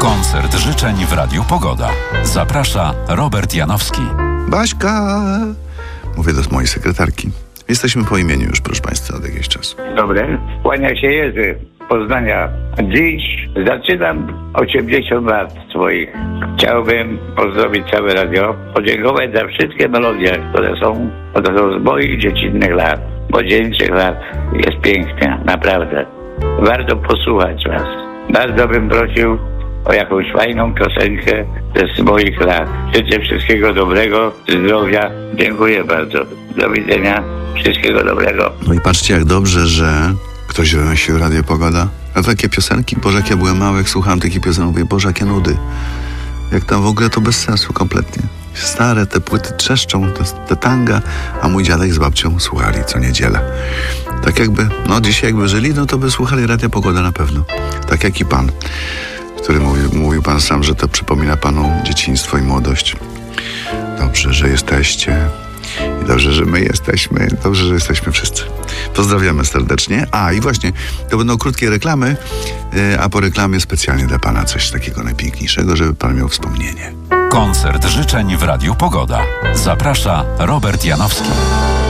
Koncert życzeń w Radiu Pogoda. Zaprasza Robert Janowski. Baśka! Mówię do mojej sekretarki. Jesteśmy po imieniu już, proszę Państwa, od jakiegoś czasu. Dobry, kłania się Jerzy Poznania. Dziś zaczynam 80 lat swoich. Chciałbym pozdrowić całe radio, podziękować za wszystkie melodie, które są z moich dziecinnych lat, młodzieńczych lat. Jest pięknie, naprawdę. Warto posłuchać Was. Bardzo bym prosił o jakąś fajną piosenkę z moich lat. Życzę wszystkiego dobrego, zdrowia. Dziękuję bardzo. Do widzenia. Wszystkiego dobrego. No i patrzcie, jak dobrze, że ktoś wymyślił Radio Pogoda. A takie piosenki, Boże, jak ja byłem mały, jak słuchałem takich piosenek, mówię, Boże, jakie nudy. Jak tam w ogóle to bez sensu kompletnie. Stare te płyty trzeszczą, te tanga, a mój dziadek z babcią słuchali co niedzielę. Tak jakby, dzisiaj jakby żyli, to by słuchali Radia Pogoda na pewno. Tak jak i pan, który mówił pan sam, że to przypomina panu dzieciństwo i młodość. Dobrze, że jesteście. I dobrze, że my jesteśmy. Dobrze, że jesteśmy wszyscy. Pozdrawiamy serdecznie. I właśnie, to będą krótkie reklamy, a po reklamie specjalnie dla pana coś takiego najpiękniejszego, żeby pan miał wspomnienie. Koncert życzeń w Radiu Pogoda. Zaprasza Robert Janowski.